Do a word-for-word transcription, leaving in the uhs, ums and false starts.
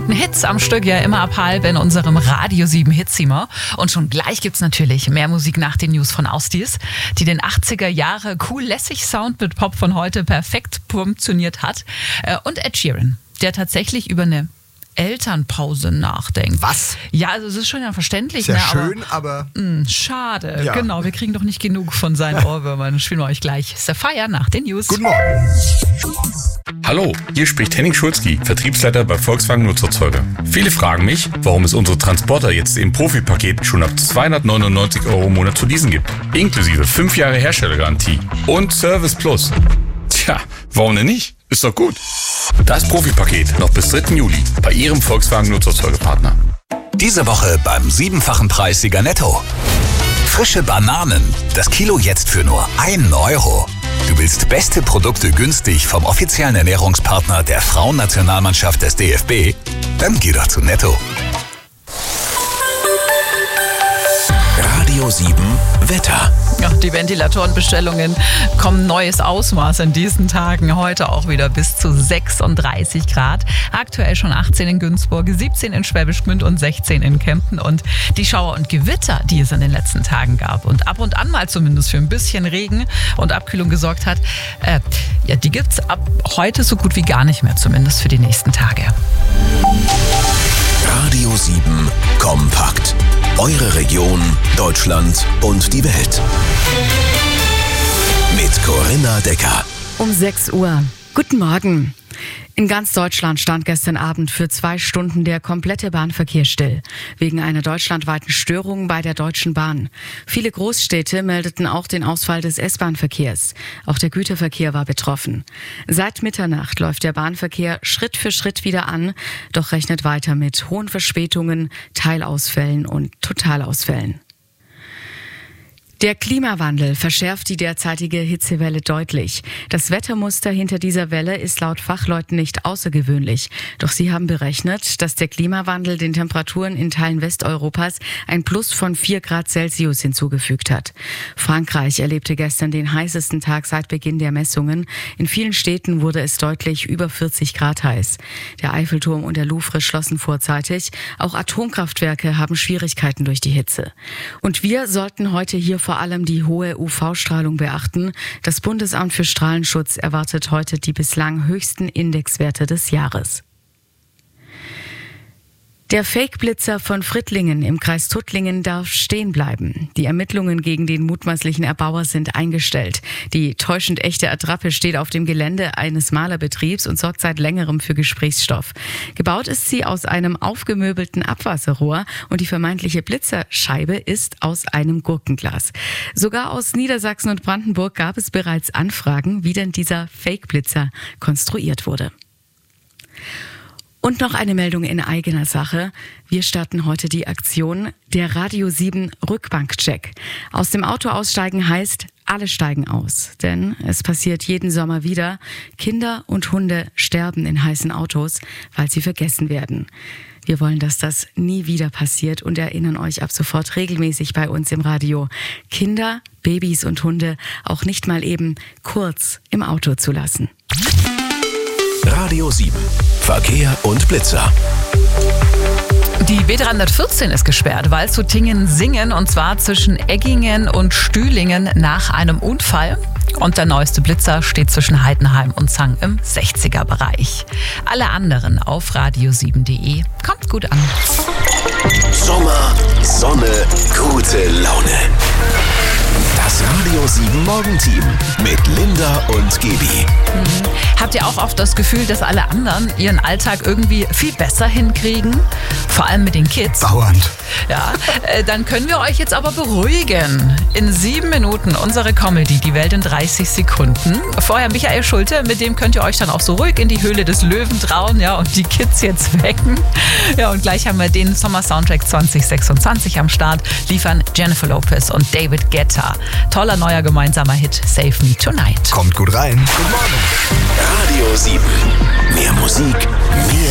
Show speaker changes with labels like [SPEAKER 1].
[SPEAKER 1] Stunden Hits am Stück, ja immer ab halb in unserem Radio sieben Hitzimmer. Und schon gleich gibt's natürlich mehr Musik nach den News von Austis, die den achtziger Jahre cool lässig Sound mit Pop von heute perfekt funktioniert hat. Und Ed Sheeran, der tatsächlich über eine Elternpause nachdenkt.
[SPEAKER 2] Was?
[SPEAKER 1] Ja, also es ist schon ja verständlich.
[SPEAKER 2] Sehr
[SPEAKER 1] ne,
[SPEAKER 2] schön, aber...
[SPEAKER 1] aber mh, schade.
[SPEAKER 2] Ja.
[SPEAKER 1] Genau, wir kriegen doch nicht genug von seinen Ohrwürmern. Das spielen wir euch gleich. Sapphire nach den News.
[SPEAKER 2] Guten Morgen.
[SPEAKER 3] Hallo, hier spricht Henning Schulzki, Vertriebsleiter bei Volkswagen Nutzerzeuger. Viele fragen mich, warum es unsere Transporter jetzt im Profipaket schon ab zweihundertneunundneunzig Euro im Monat zu leasen gibt. Inklusive fünf Jahre Herstellergarantie und Service Plus. Tja, warum denn nicht? Ist doch gut. Das Profipaket noch bis dritten Juli bei Ihrem Volkswagen Nutzerzeugerpartner.
[SPEAKER 4] Diese Woche beim siebenfachen Preissieger Netto. Frische Bananen, das Kilo jetzt für nur ein Euro. Du willst beste Produkte günstig vom offiziellen Ernährungspartner der Frauennationalmannschaft des D F B? Dann geh doch zu Netto. Radio sieben Wetter.
[SPEAKER 1] Ja, die Ventilatorenbestellungen kommen neues Ausmaß in diesen Tagen. Heute auch wieder bis zu sechsunddreißig Grad. Aktuell schon achtzehn in Günzburg, siebzehn in Schwäbisch Gmünd und sechzehn in Kempten. Und die Schauer und Gewitter, die es in den letzten Tagen gab und ab und an mal zumindest für ein bisschen Regen und Abkühlung gesorgt hat, äh, ja, die gibt's ab heute so gut wie gar nicht mehr, zumindest für die nächsten Tage.
[SPEAKER 4] Radio sieben Kompakt. Eure Region, Deutschland und die Welt. Mit Corinna Decker.
[SPEAKER 5] Um sechs Uhr. Guten Morgen. In ganz Deutschland stand gestern Abend für zwei Stunden der komplette Bahnverkehr still, wegen einer deutschlandweiten Störung bei der Deutschen Bahn. Viele Großstädte meldeten auch den Ausfall des S-Bahn-Verkehrs. Auch der Güterverkehr war betroffen. Seit Mitternacht läuft der Bahnverkehr Schritt für Schritt wieder an, doch rechnet weiter mit hohen Verspätungen, Teilausfällen und Totalausfällen. Der Klimawandel verschärft die derzeitige Hitzewelle deutlich. Das Wettermuster hinter dieser Welle ist laut Fachleuten nicht außergewöhnlich. Doch sie haben berechnet, dass der Klimawandel den Temperaturen in Teilen Westeuropas ein Plus von vier Grad Celsius hinzugefügt hat. Frankreich erlebte gestern den heißesten Tag seit Beginn der Messungen. In vielen Städten wurde es deutlich über vierzig Grad heiß. Der Eiffelturm und der Louvre schlossen vorzeitig. Auch Atomkraftwerke haben Schwierigkeiten durch die Hitze. Und wir sollten heute hier vor allem die hohe U V-Strahlung beachten. Das Bundesamt für Strahlenschutz erwartet heute die bislang höchsten Indexwerte des Jahres. Der Fake-Blitzer von Frittlingen im Kreis Tuttlingen darf stehen bleiben. Die Ermittlungen gegen den mutmaßlichen Erbauer sind eingestellt. Die täuschend echte Attrappe steht auf dem Gelände eines Malerbetriebs und sorgt seit längerem für Gesprächsstoff. Gebaut ist sie aus einem aufgemöbelten Abwasserrohr und die vermeintliche Blitzerscheibe ist aus einem Gurkenglas. Sogar aus Niedersachsen und Brandenburg gab es bereits Anfragen, wie denn dieser Fake-Blitzer konstruiert wurde. Und noch eine Meldung in eigener Sache. Wir starten heute die Aktion der Radio sieben Rückbankcheck. Aus dem Auto aussteigen heißt, alle steigen aus. Denn es passiert jeden Sommer wieder. Kinder und Hunde sterben in heißen Autos, weil sie vergessen werden. Wir wollen, dass das nie wieder passiert und erinnern euch ab sofort regelmäßig bei uns im Radio, Kinder, Babys und Hunde auch nicht mal eben kurz im Auto zu lassen.
[SPEAKER 4] Radio sieben. Verkehr und Blitzer.
[SPEAKER 1] Die B dreihundertvierzehn ist gesperrt, weil zu Tingen-Singen und zwar zwischen Eggingen und Stühlingen nach einem Unfall. Und der neueste Blitzer steht zwischen Heidenheim und Zang im sechziger Bereich. Alle anderen auf radio sieben punkt de. Kommt gut an.
[SPEAKER 4] Sommer, Sonne, gute Laune. Das Radio sieben Morgenteam mit Linda und Gebi.
[SPEAKER 1] Mhm. Habt ihr auch oft das Gefühl, dass alle anderen ihren Alltag irgendwie viel besser hinkriegen? Vor allem mit den Kids.
[SPEAKER 2] Dauernd.
[SPEAKER 1] Ja, äh, dann können wir euch jetzt aber beruhigen. In sieben Minuten unsere Comedy, die Welt in dreißig Sekunden. Vorher Michael Schulte, mit dem könnt ihr euch dann auch so ruhig in die Höhle des Löwen trauen, ja, und die Kids jetzt wecken. Ja, und gleich haben wir den Sommer-Soundtrack zwanzig sechsundzwanzig am Start, liefern Jennifer Lopez und David Guetta. Toller neuer gemeinsamer Hit, Save Me Tonight.
[SPEAKER 2] Kommt gut rein. Guten Morgen.
[SPEAKER 4] Radio sieben. Mehr Musik, mehr